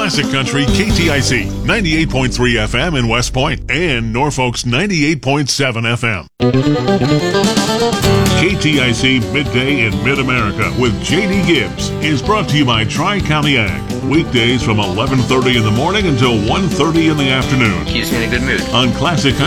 Classic Country KTIC 98.3 FM in West Point and Norfolk's 98.7 FM. KTIC Midday in Mid-America with J.D. Gibbs is brought to you by Tri-County Ag. Weekdays from 11:30 in the morning until 1:30 in the afternoon. Keeps me in a good mood. On Classic